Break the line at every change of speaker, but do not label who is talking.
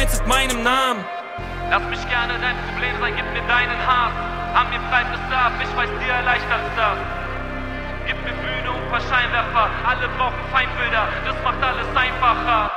eins auf meinem Namen.
Lass mich gerne dein Problem sein, gib mir deinen Hass. An mir bleibt es ab, ich weiß, dir erleichtert das. Gib mir Bühne und paar Scheinwerfer, alle brauchen Feindbilder, das macht alles einfacher.